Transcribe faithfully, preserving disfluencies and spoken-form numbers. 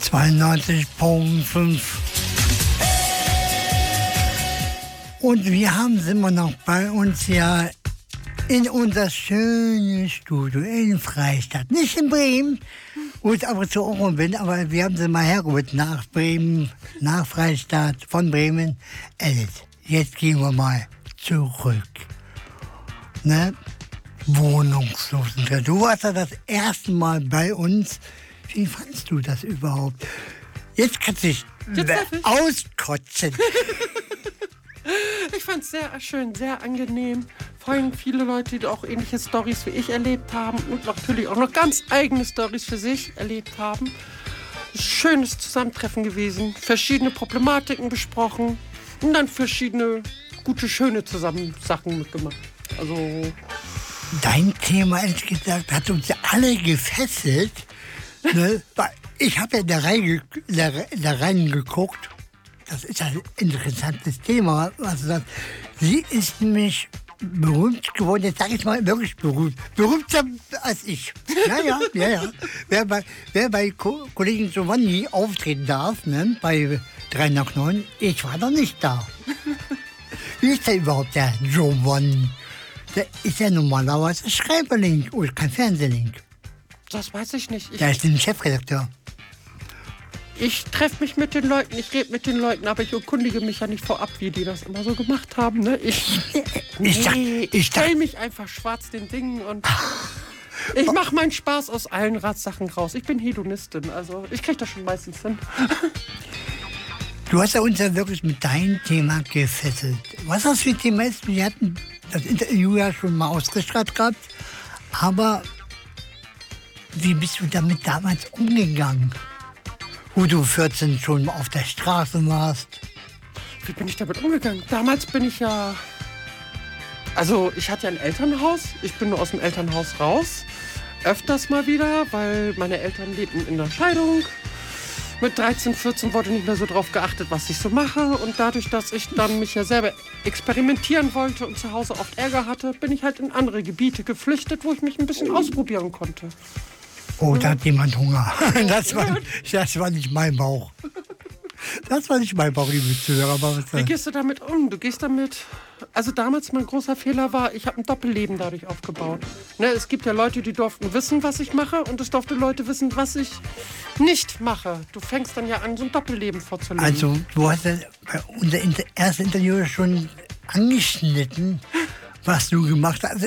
zweiundneunzig Komma fünf. Und wir haben sind wir noch bei uns ja in unser schönes Studio in Freistadt. Nicht in Bremen, wo ich ab und zu auch bin, aber wir haben sie mal hergeholt nach Bremen, nach Freistadt, von Bremen. Alice, jetzt gehen wir mal zurück. Ne? Wohnungslosen. Du warst ja das erste Mal bei uns. Wie fandst du das überhaupt? Jetzt kannst du dich auskotzen. Ich fand es sehr schön, sehr angenehm. Vor allem viele Leute, die auch ähnliche Storys wie ich erlebt haben und natürlich auch noch ganz eigene Storys für sich erlebt haben. Schönes Zusammentreffen gewesen, verschiedene Problematiken besprochen und dann verschiedene gute, schöne zusammen Sachen mitgemacht. Also dein Thema, ehrlich gesagt, hat uns ja alle gefesselt. Ne? Ich habe ja da, reinge da, da reingeguckt. Das ist ein interessantes Thema, was du sagst. Sie ist nämlich berühmt geworden, jetzt sage ich mal wirklich berühmt. Berühmter als ich. Ja, ja, ja, ja. Wer bei, wer bei Ko Kollegen Giovanni auftreten darf, ne, bei drei nach neun, ich war noch nicht da. Wie ist der überhaupt, der Giovanni? Der ist ja normalerweise Schreiberling oder kein Fernsehling. Das weiß ich nicht. Ich der ist ein Chefredakteur. Ich treffe mich mit den Leuten, ich rede mit den Leuten, aber ich erkundige mich ja nicht vorab, wie die das immer so gemacht haben. Ne? Ich, ich, nee, ich stelle mich einfach schwarz den Dingen und ich mache meinen Spaß aus allen Ratsachen raus. Ich bin Hedonistin, also ich kriege das schon meistens hin. Du hast ja uns ja wirklich mit deinem Thema gefesselt. Was das für ein Thema ist, wir hatten das Interview ja schon mal ausgestrahlt gehabt, aber wie bist du damit damals umgegangen? Wo du vierzehn schon auf der Straße warst. Wie bin ich damit umgegangen? Damals bin ich ja... Also ich hatte ja ein Elternhaus. Ich bin nur aus dem Elternhaus raus. Öfters mal wieder, weil meine Eltern lebten in der Scheidung. Mit dreizehn, vierzehn wurde nicht mehr so drauf geachtet, was ich so mache. Und dadurch, dass ich dann mich ja selber experimentieren wollte und zu Hause oft Ärger hatte, bin ich halt in andere Gebiete geflüchtet, wo ich mich ein bisschen ausprobieren konnte. Oh, da hat jemand Hunger. Das war, das war nicht mein Bauch. Das war nicht mein Bauch, liebe Zuhörer. Wie gehst du damit um? Du gehst damit... Also damals mein großer Fehler war, ich habe ein Doppelleben dadurch aufgebaut. Ne, es gibt ja Leute, die durften wissen, was ich mache, und es durften Leute wissen, was ich nicht mache. Du fängst dann ja an, so ein Doppelleben vorzuleben. Also du hast ja bei unser erstes Interview schon angeschnitten, was du gemacht hast. Also